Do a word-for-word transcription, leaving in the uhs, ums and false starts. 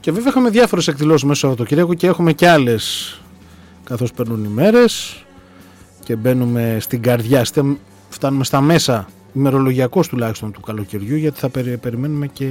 Και βέβαια είχαμε διάφορες εκδηλώσεις μέσα από το Σαββατοκύριακο και έχουμε και άλλες καθώς περνούν οι μέρες και μπαίνουμε στην καρδιά, φτάνουμε στα μέσα ημερολογιακώς τουλάχιστον του καλοκαιριού, γιατί θα περι, περιμένουμε και